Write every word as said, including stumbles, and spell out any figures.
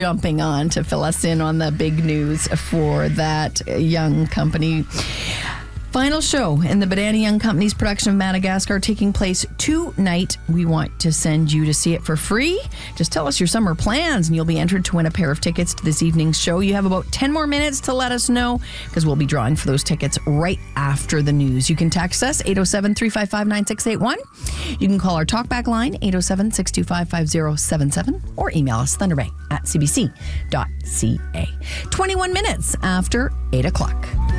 jumping on to fill us in on the big news for that young company. Final show in the Badani Young Company's production of Madagascar taking place tonight. We want to send you to see it for free. Just tell us your summer plans and you'll be entered to win a pair of tickets to this evening's show. You have about ten more minutes to let us know because we'll be drawing for those tickets right after the news. You can text us eight oh seven, three five five, nine six eight one. You can call our talkback line eight oh seven, six two five, five oh seven seven or email us thunderbay at c b c dot c a. twenty-one minutes after eight o'clock.